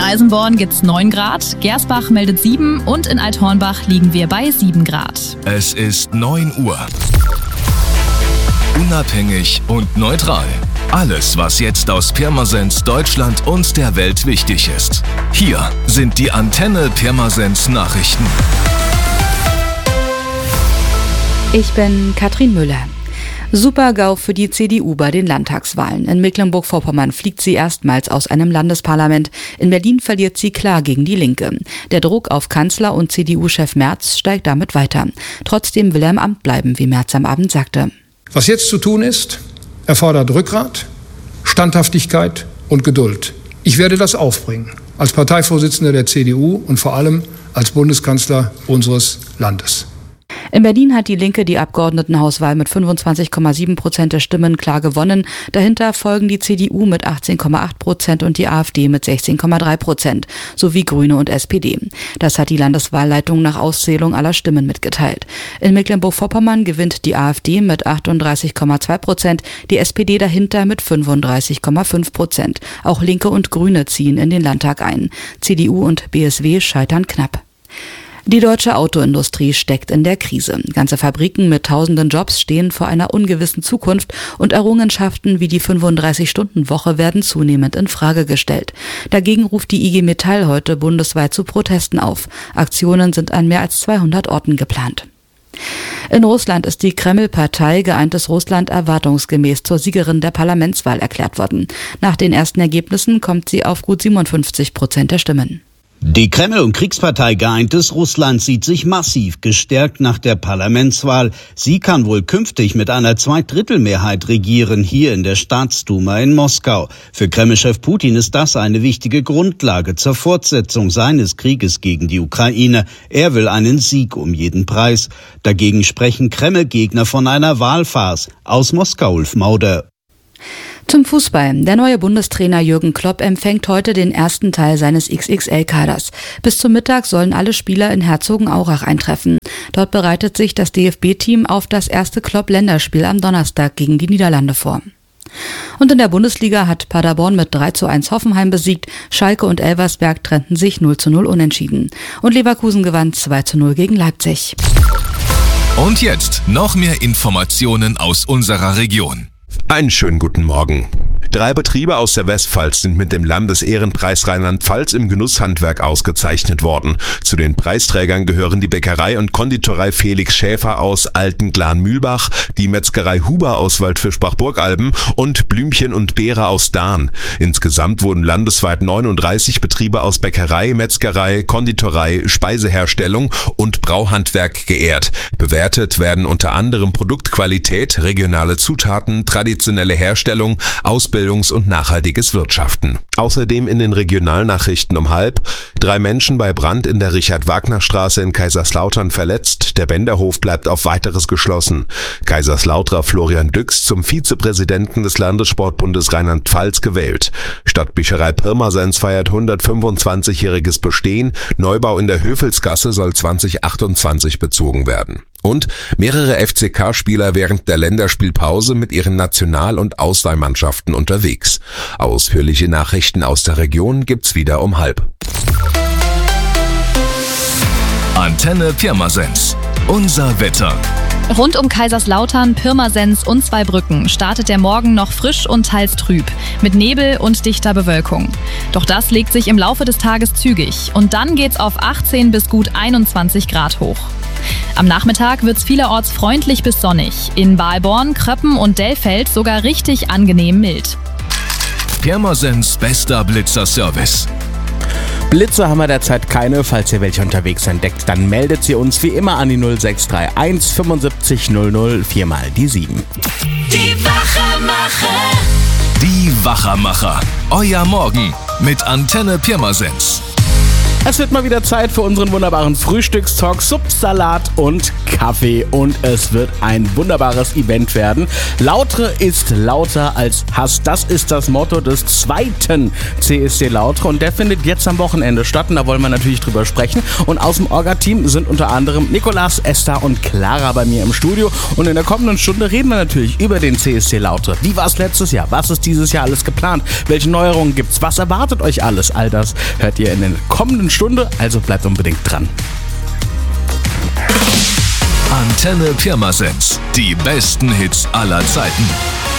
Eisenborn gibt's 9 Grad, Gersbach meldet 7 und in Althornbach liegen wir bei 7 Grad. Es ist 9 Uhr. Unabhängig und neutral. Alles, was jetzt aus Pirmasens, Deutschland und der Welt wichtig ist. Hier sind die Antenne Pirmasens Nachrichten. Ich bin Katrin Müller. Super-GAU für die CDU bei den Landtagswahlen. In Mecklenburg-Vorpommern fliegt sie erstmals aus einem Landesparlament. In Berlin verliert sie klar gegen die Linke. Der Druck auf Kanzler und CDU-Chef Merz steigt damit weiter. Trotzdem will er im Amt bleiben, wie Merz am Abend sagte. Was jetzt zu tun ist, erfordert Rückgrat, Standhaftigkeit und Geduld. Ich werde das aufbringen, als Parteivorsitzender der CDU und vor allem als Bundeskanzler unseres Landes. In Berlin hat die Linke die Abgeordnetenhauswahl mit 25,7% der Stimmen klar gewonnen. Dahinter folgen die CDU mit 18,8% und die AfD mit 16,3%, sowie Grüne und SPD. Das hat die Landeswahlleitung nach Auszählung aller Stimmen mitgeteilt. In Mecklenburg-Vorpommern gewinnt die AfD mit 38,2%, die SPD dahinter mit 35,5%. Auch Linke und Grüne ziehen in den Landtag ein. CDU und BSW scheitern knapp. Die deutsche Autoindustrie steckt in der Krise. Ganze Fabriken mit tausenden Jobs stehen vor einer ungewissen Zukunft und Errungenschaften wie die 35-Stunden-Woche werden zunehmend in Frage gestellt. Dagegen ruft die IG Metall heute bundesweit zu Protesten auf. Aktionen sind an mehr als 200 Orten geplant. In Russland ist die Kreml-Partei Geeintes Russland erwartungsgemäß zur Siegerin der Parlamentswahl erklärt worden. Nach den ersten Ergebnissen kommt sie auf gut 57% der Stimmen. Die Kreml- und Kriegspartei Geeintes Russland sieht sich massiv gestärkt nach der Parlamentswahl. Sie kann wohl künftig mit einer Zweidrittelmehrheit regieren, hier in der Staatsduma in Moskau. Für Kreml-Chef Putin ist das eine wichtige Grundlage zur Fortsetzung seines Krieges gegen die Ukraine. Er will einen Sieg um jeden Preis. Dagegen sprechen Kreml-Gegner von einer Wahlfarce. Aus Moskau, Ulf Mauder. Zum Fußball. Der neue Bundestrainer Jürgen Klopp empfängt heute den ersten Teil seines XXL-Kaders. Bis zum Mittag sollen alle Spieler in Herzogenaurach eintreffen. Dort bereitet sich das DFB-Team auf das erste Klopp-Länderspiel am Donnerstag gegen die Niederlande vor. Und in der Bundesliga hat Paderborn mit 3:1 Hoffenheim besiegt. Schalke und Elversberg trennten sich 0:0 unentschieden. Und Leverkusen gewann 2:0 gegen Leipzig. Und jetzt noch mehr Informationen aus unserer Region. Einen schönen guten Morgen. 3 Betriebe aus der Westpfalz sind mit dem Landesehrenpreis Rheinland-Pfalz im Genusshandwerk ausgezeichnet worden. Zu den Preisträgern gehören die Bäckerei und Konditorei Felix Schäfer aus Altenglan-Mühlbach, die Metzgerei Huber aus Waldfischbach-Burgalben und Blümchen und Beere aus Dahn. Insgesamt wurden landesweit 39 Betriebe aus Bäckerei, Metzgerei, Konditorei, Speiseherstellung und Brauhandwerk geehrt. Bewertet werden unter anderem Produktqualität, regionale Zutaten, traditionelle Herstellung, Ausbildungs- und nachhaltiges Wirtschaften. Außerdem in den Regionalnachrichten um 12:30: 3 Menschen bei Brand in der Richard-Wagner-Straße in Kaiserslautern verletzt. Der Bänderhof bleibt auf Weiteres geschlossen. Kaiserslauterer Florian Düx zum Vizepräsidenten des Landessportbundes Rheinland-Pfalz gewählt. Stadtbücherei Pirmasens feiert 125-jähriges Bestehen. Neubau in der Höfelsgasse soll 2028 bezogen werden. Und mehrere FCK-Spieler während der Länderspielpause mit ihren National- und Auswahlmannschaften unterwegs. Ausführliche Nachrichten aus der Region gibt's wieder um 12:30. Antenne Pirmasens. Unser Wetter. Rund um Kaiserslautern, Pirmasens und Zweibrücken startet der Morgen noch frisch und teils trüb, mit Nebel und dichter Bewölkung. Doch das legt sich im Laufe des Tages zügig und dann geht's auf 18 bis gut 21 Grad hoch. Am Nachmittag wird's vielerorts freundlich bis sonnig. In Balborn, Kröppen und Dellfeld sogar richtig angenehm mild. Pirmasens bester Blitzerservice. Blitze haben wir derzeit keine. Falls ihr welche unterwegs entdeckt, dann meldet sie uns wie immer an die 0631 75 00 4 mal die 7. Die Wachermacher. Die Wachermacher. Euer Morgen mit Antenne Pirmasens. Es wird mal wieder Zeit für unseren wunderbaren Frühstückstalk, Salat und Kaffee und es wird ein wunderbares Event werden. Lautre ist lauter als Hass. Das ist das Motto des zweiten CSD Lautre und der findet jetzt am Wochenende statt und da wollen wir natürlich drüber sprechen. Und aus dem Orga-Team sind unter anderem Nikolas, Esther und Clara bei mir im Studio und in der kommenden Stunde reden wir natürlich über den CSD Lautre. Wie war es letztes Jahr? Was ist dieses Jahr alles geplant? Welche Neuerungen gibt's? Was erwartet euch alles? All das hört ihr in der kommenden Stunde, also bleibt unbedingt dran. Antenne Pirmasens. Die besten Hits aller Zeiten.